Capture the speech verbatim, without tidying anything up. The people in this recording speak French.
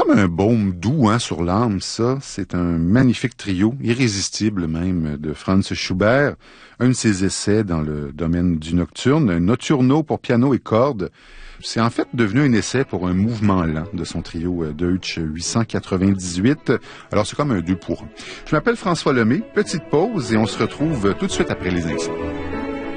comme un baume doux hein, sur l'âme, ça. C'est un magnifique trio, irrésistible même, de Franz Schubert. Un de ses essais dans le domaine du nocturne, un nocturno pour piano et cordes. C'est en fait devenu un essai pour un mouvement lent de son trio Deutsch huit cent quatre-vingt-dix-huit. Alors c'est comme un deux pour un. Je m'appelle François Lemay, petite pause et on se retrouve tout de suite après les instants.